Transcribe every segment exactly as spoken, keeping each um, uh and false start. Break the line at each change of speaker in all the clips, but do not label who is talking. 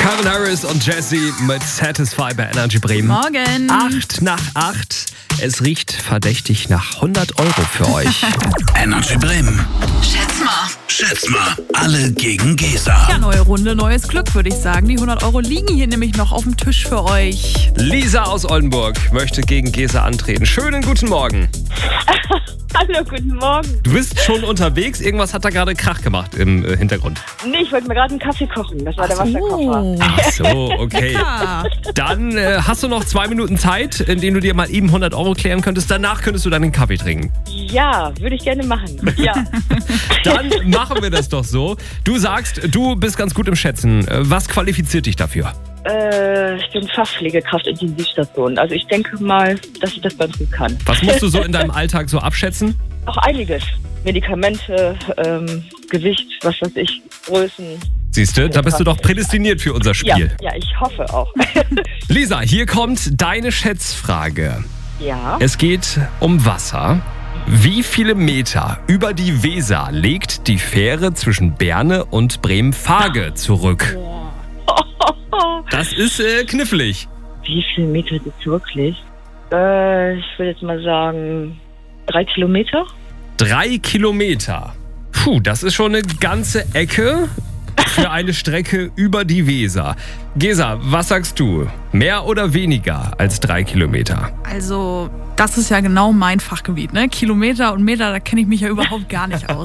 Calvin Harris und Jessie mit Satisfy bei Energy Bremen.
Morgen.
Acht nach acht. Es riecht verdächtig nach hundert Euro für euch.
Energy Bremen.
Schätz mal.
Schätz mal. Alle gegen Gesa.
Ja, neue Runde, neues Glück, würde ich sagen. Die hundert Euro liegen hier nämlich noch auf dem Tisch für euch.
Lisa aus Oldenburg möchte gegen Gesa antreten. Schönen guten Morgen.
Hallo, guten Morgen.
Du bist schon unterwegs. Irgendwas hat da gerade Krach gemacht im äh, Hintergrund.
Nee, ich wollte mir gerade einen Kaffee kochen. Das war der
so.
Wasserkocher.
Ach so, okay.
Ja.
Dann äh, hast du noch zwei Minuten Zeit, in denen du dir mal eben hundert Euro klären könntest. Danach könntest du deinen Kaffee trinken.
Ja, würde ich gerne machen. Ja.
Dann machen wir das doch so. Du sagst, du bist ganz gut im Schätzen. Was qualifiziert dich dafür?
äh, ich bin Fachpflegekraft Intensivstation. Also ich denke mal, dass ich das ganz gut kann.
Was musst du so in deinem Alltag so abschätzen?
Auch einiges. Medikamente, ähm, Gewicht, was weiß ich, Größen.
Siehst du, da bist du doch prädestiniert für unser
Ja,
Spiel.
ja, ich hoffe auch.
Lisa, hier kommt deine Schätzfrage.
Ja.
Es geht um Wasser. Wie viele Meter über die Weser legt die Fähre zwischen Berne und Bremen-Farge zurück? Das ist äh, knifflig.
Wie viel Meter ist es wirklich? Äh, ich würde jetzt mal sagen, drei Kilometer.
Drei Kilometer. Puh, das ist schon eine ganze Ecke für eine Strecke über die Weser. Gesa, was sagst du? Mehr oder weniger als drei Kilometer?
Also, das ist ja genau mein Fachgebiet, ne? Kilometer und Meter, da kenne ich mich ja überhaupt gar nicht aus.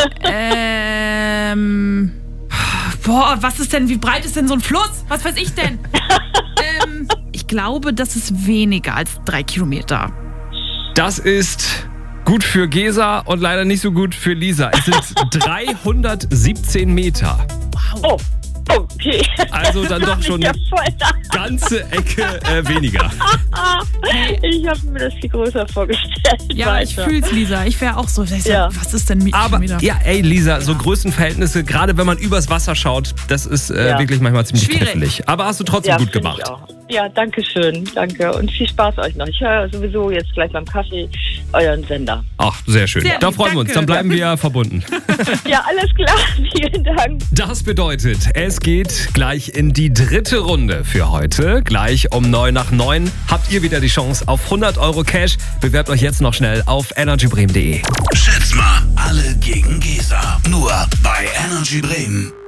ähm... Boah, was ist denn, wie breit ist denn so ein Fluss? Was weiß ich denn? ähm, ich glaube, das ist weniger als drei Kilometer.
Das ist gut für Gesa und leider nicht so gut für Lisa. Es sind dreihundertsiebzehn Meter.
Oh, okay.
Also dann doch schon
Ja,
eine
voll.
ganze Ecke äh, weniger.
Ich habe mir das viel größer vorgestellt.
Ja, ich
Weiter.
fühl's, Lisa. Ich wäre auch so. Ich so,
Ja.
Was ist denn mit
Aber
Kilometer?
ja, ey Lisa, so Größenverhältnisse, gerade wenn man übers Wasser schaut, das ist äh,
Ja.
wirklich manchmal ziemlich
Schwierig.
knifflig. Aber hast du trotzdem
Ja,
gut
find ich
gemacht.
auch. Ja, danke schön. Danke. Und viel Spaß euch noch. Ich höre sowieso jetzt gleich beim Kaffee euren Sender.
Ach, sehr schön.
Sehr
da
lieb,
freuen wir uns.
danke.
Dann bleiben wir verbunden.
Ja, alles klar. Vielen Dank.
Das bedeutet, es geht gleich in die dritte Runde für heute. Gleich um neun nach neun habt ihr wieder die Chance auf hundert Euro Cash. Bewerbt euch jetzt noch schnell auf energy bremen punkt de.
Schätz mal. Alle gegen Gesa. Nur bei Energy Bremen.